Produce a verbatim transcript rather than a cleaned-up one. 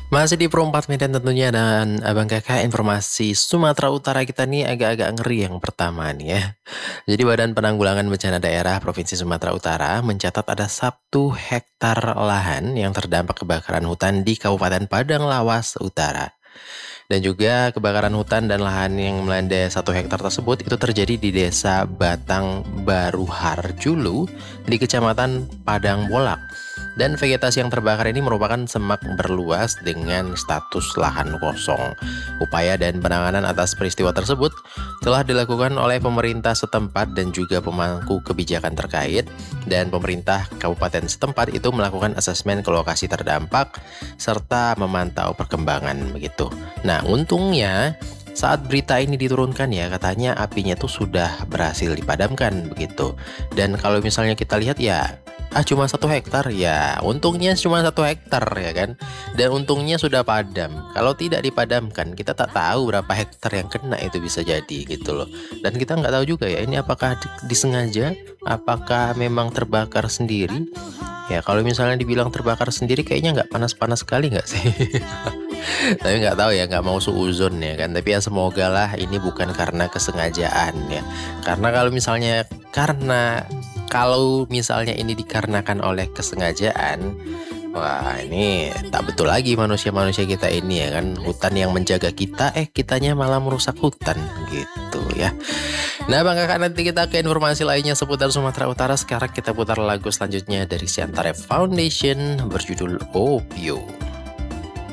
Masih di Pro empat Medan tentunya dan Abang Kakak informasi Sumatera Utara kita nih agak-agak ngeri yang pertama nih ya. Jadi Badan Penanggulangan Bencana Daerah Provinsi Sumatera Utara mencatat ada satu hektar lahan yang terdampak kebakaran hutan di Kabupaten Padang Lawas Utara. Dan juga kebakaran hutan dan lahan yang melanda satu hektar tersebut itu terjadi di Desa Batang Baruhar Julu di Kecamatan Padang Bolak. Dan vegetasi yang terbakar ini merupakan semak berluas dengan status lahan kosong. Upaya dan penanganan atas peristiwa tersebut telah dilakukan oleh pemerintah setempat dan juga pemangku kebijakan terkait, dan pemerintah kabupaten setempat itu melakukan asesmen ke lokasi terdampak serta memantau perkembangan begitu. Nah, untungnya saat berita ini diturunkan ya, katanya apinya tuh sudah berhasil dipadamkan begitu. Dan kalau misalnya kita lihat ya, ah cuma satu hektar ya, untungnya cuma satu hektar ya kan. Dan untungnya sudah padam. Kalau tidak dipadamkan, kita tak tahu berapa hektar yang kena itu bisa jadi gitu loh. Dan kita nggak tahu juga ya, ini apakah disengaja, apakah memang terbakar sendiri. Ya kalau misalnya dibilang terbakar sendiri kayaknya nggak panas-panas sekali nggak sih? Tapi nggak tahu ya, nggak mau suuzon ya kan. Tapi ya semoga lah ini bukan karena kesengajaan ya. Karena kalau misalnya karena kalau misalnya ini dikarenakan oleh kesengajaan, wah ini tak betul lagi manusia-manusia kita ini ya kan. Hutan yang menjaga kita, eh kitanya malah merusak hutan gitu ya. Nah Bang Kakak, nanti kita ke informasi lainnya seputar Sumatera Utara. Sekarang kita putar lagu selanjutnya dari Siantara Foundation berjudul Opio.